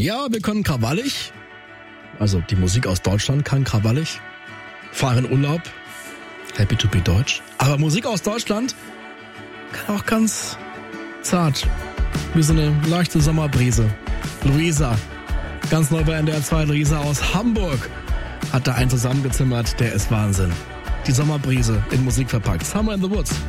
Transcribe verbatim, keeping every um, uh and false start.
Ja, wir können krawallig. Also die Musik aus Deutschland kann krawallig. Fahren in Urlaub. Happy to be Deutsch. Aber Musik aus Deutschland kann auch ganz zart. Wie so eine leichte Sommerbrise. Luisa. Ganz neu bei N D R zwei. Luisa aus Hamburg hat da einen zusammengezimmert. Der ist Wahnsinn. Die Sommerbrise in Musik verpackt. Summer in the Woods.